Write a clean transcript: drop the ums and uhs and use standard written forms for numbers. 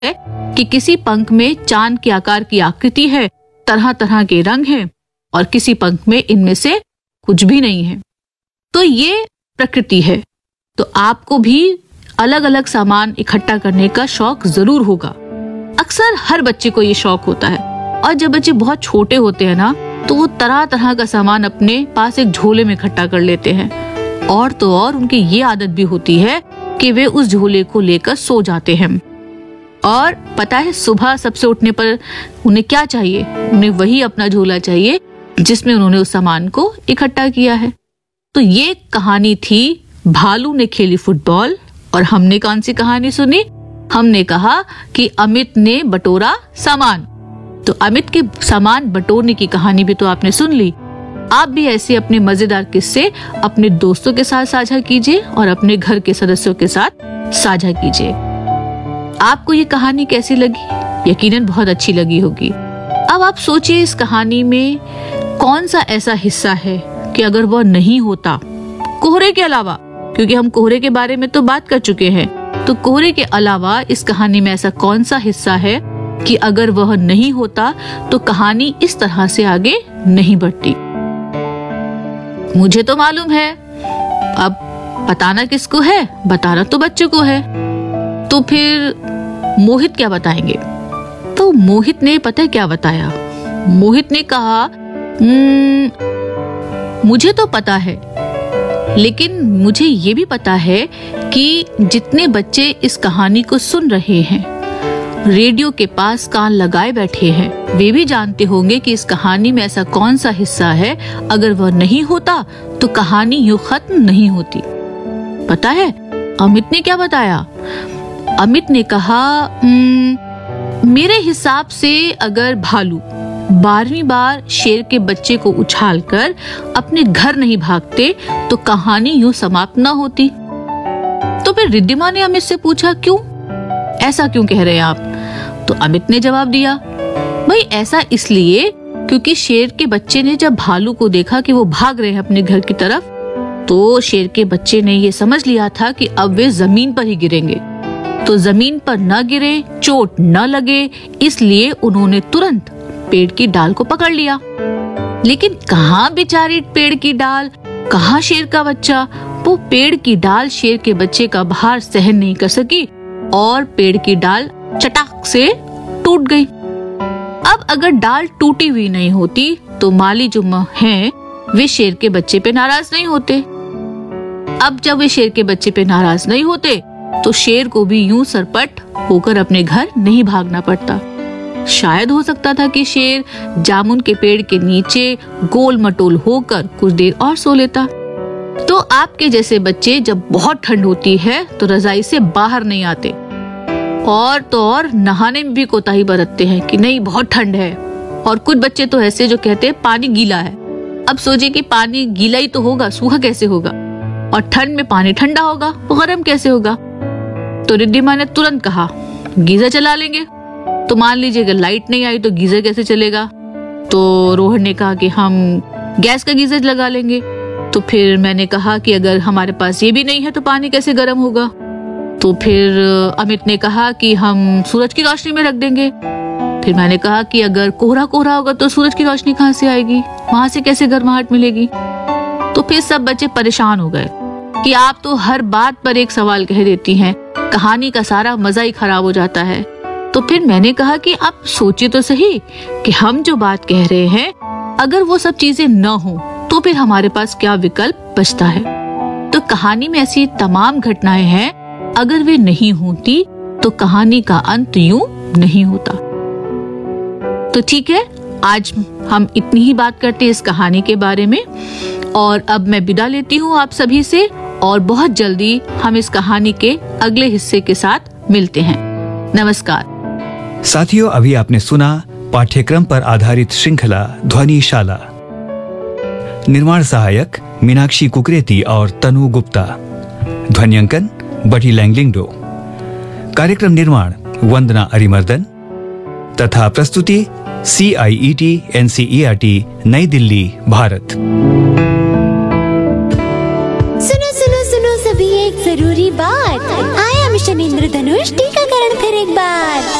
है कि किसी पंख में चांद के आकार की आकृति है, तरह तरह के रंग हैं, और किसी पंख में इनमें से कुछ भी नहीं है। तो ये प्रकृति है। तो आपको भी अलग अलग सामान इकट्ठा करने का शौक जरूर होगा। अक्सर हर बच्चे को ये शौक होता है, और जब बच्चे बहुत छोटे होते हैं ना, तो वो तरह तरह का सामान अपने पास एक झोले में इकट्ठा कर लेते हैं। और तो और उनकी ये आदत भी होती है कि वे उस झोले को लेकर सो जाते हैं। और पता है सुबह सबसे उठने पर उन्हें क्या चाहिए? उन्हें वही अपना झोला चाहिए जिसमें उन्होंने उस सामान को इकट्ठा किया है। तो ये कहानी थी भालू ने खेली फुटबॉल। और हमने कौन सी कहानी सुनी? हमने कहा कि अमित ने बटोरा सामान। तो अमित के सामान बटोरने की कहानी भी तो आपने सुन ली। आप भी ऐसे अपने मजेदार किस्से अपने दोस्तों के साथ साझा कीजिए और अपने घर के सदस्यों के साथ साझा कीजिए। आपको ये कहानी कैसी लगी? यकीनन बहुत अच्छी लगी होगी। अब आप सोचिए इस कहानी में कौन सा ऐसा हिस्सा है कि अगर वह नहीं होता, कोहरे के अलावा, क्योंकि हम कोहरे के बारे में तो बात कर चुके हैं, तो कोहरे के अलावा इस कहानी में ऐसा कौन सा हिस्सा है कि अगर वह नहीं होता तो कहानी इस तरह से आगे नहीं बढ़ती? मुझे तो मालूम है, अब बताना किसको है? बताना तो बच्चों को है। तो फिर मोहित क्या बताएंगे? तो मोहित ने पता है क्या बताया? मोहित ने कहा मुझे तो पता है, लेकिन मुझे ये भी पता है कि जितने बच्चे इस कहानी को सुन रहे हैं, रेडियो के पास कान लगाए बैठे हैं, वे भी जानते होंगे कि इस कहानी में ऐसा कौन सा हिस्सा है अगर वह नहीं होता तो कहानी यूं खत्म नहीं होती। पता है अमित ने क्या बताया? अमित ने कहा मेरे हिसाब से अगर भालू 12वीं बार शेर के बच्चे को उछालकर अपने घर नहीं भागते तो कहानी यूं समाप्त न होती। तो फिर रिद्धिमा ने अमित से पूछा क्यों? ऐसा क्यों कह रहे हैं आप? तो अमित ने जवाब दिया, भाई ऐसा इसलिए क्योंकि शेर के बच्चे ने जब भालू को देखा कि वो भाग रहे हैं अपने घर की तरफ, तो शेर के बच्चे ने ये समझ लिया था कि अब वे जमीन पर ही गिरेंगे। तो जमीन पर न गिरे, चोट न लगे, इसलिए उन्होंने तुरंत पेड़ की डाल को पकड़ लिया। लेकिन कहाँ बेचारी पेड़ की डाल, कहाँ शेर का बच्चा? वो पेड़ की डाल शेर के बच्चे का भार सहन नहीं कर सकी और पेड़ की डाल चटाक से टूट गई। अब अगर डाल टूटी हुई नहीं होती तो माली जो हैं वे शेर के बच्चे पे नाराज नहीं होते। अब जब वे शेर के बच्चे पे नाराज नहीं होते तो शेर को भी यूं सरपट होकर अपने घर नहीं भागना पड़ता। शायद हो सकता था कि शेर जामुन के पेड़ के नीचे गोल मटोल होकर कुछ देर और सो लेता। तो आपके जैसे बच्चे जब बहुत ठंड होती है तो रजाई से बाहर नहीं आते, और तो और नहाने में भी कोताही बरतते हैं कि नहीं बहुत ठंड है। और कुछ बच्चे तो ऐसे जो कहते हैं पानी गीला है। अब सोचिए कि पानी गीला ही तो होगा, सूखा कैसे होगा? और ठंड में पानी ठंडा होगा, वो गर्म कैसे होगा? तो रिद्धिमा ने तुरंत कहा गीजर चला लेंगे। तो मान लीजिए अगर लाइट नहीं आई तो गीजर कैसे चलेगा? तो रोहन ने कहा कि हम गैस का गीजर लगा लेंगे। तो फिर मैंने कहा कि अगर हमारे पास ये भी नहीं है तो पानी कैसे गर्म होगा? तो फिर अमित ने कहा कि हम सूरज की रोशनी में रख देंगे। फिर मैंने कहा कि अगर कोहरा कोहरा होगा तो सूरज की रोशनी कहाँ से आएगी, वहां से कैसे गर्माहट मिलेगी? तो फिर सब बच्चे परेशान हो गए कि आप तो हर बात पर एक सवाल कह देती हैं, कहानी का सारा मजा ही खराब हो जाता है। तो फिर मैंने कहा कि आप सोचिए तो सही कि हम जो बात कह रहे हैं अगर वो सब चीजें न हो तो फिर हमारे पास क्या विकल्प बचता है? तो कहानी में ऐसी तमाम घटनाएं हैं, अगर वे नहीं होती तो कहानी का अंत यूं नहीं होता। तो ठीक है, आज हम इतनी ही बात करते हैं इस कहानी के बारे में, और अब मैं विदा लेती हूँ आप सभी से, और बहुत जल्दी हम इस कहानी के अगले हिस्से के साथ मिलते हैं। नमस्कार साथियों, अभी आपने सुना पाठ्यक्रम पर आधारित श्रृंखला ध्वनिशाला। निर्माण सहायक मीनाक्षी कुकरेती और तनु गुप्ता। ध्वनियांकन बटी लैंगलिंगडो। कार्यक्रम निर्माण वंदना अरिमर्दन तथा प्रस्तुति CIET NCERT नई दिल्ली, भारत। सुनो सुनो सुनो सभी, एक जरूरी बात। I am मिशन इंद्रधनुष टीकाकरण फिर एक बार।